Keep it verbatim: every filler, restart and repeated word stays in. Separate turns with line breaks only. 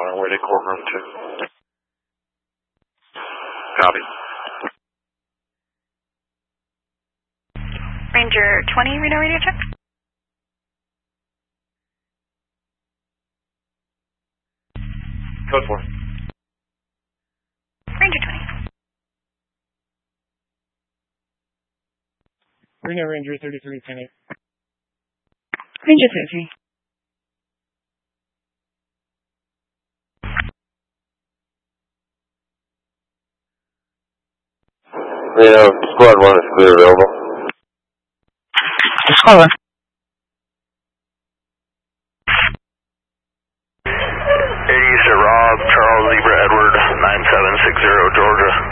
on our way to courtroom two. Copy.
Ranger twenty, Reno radio check.
Code four.
Ranger twenty.
Reno Ranger thirty-three, ten eight.
Ranger thirty-three.
Reno, squad one is clear available.
Squad one.
eighty, Sir Rob, Charles Zebra Edward, nine seven six zero, Georgia.